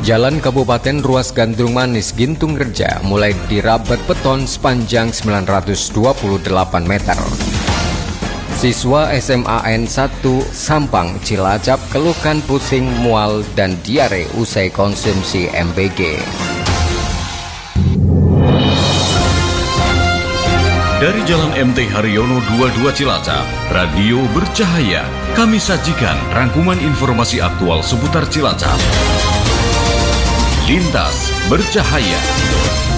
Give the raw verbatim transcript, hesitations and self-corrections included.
Jalan Kabupaten Ruas Gandrung Manis Gintung Reja mulai dirabet beton sepanjang sembilan ratus dua puluh delapan meter. Siswa S M A N satu Sampang Cilacap keluhkan pusing, mual, dan diare usai konsumsi M B G. Dari Jalan M T Haryono dua puluh dua Cilacap, Radio Bercahaya, kami sajikan rangkuman informasi aktual seputar Cilacap. Lintas Bercahaya.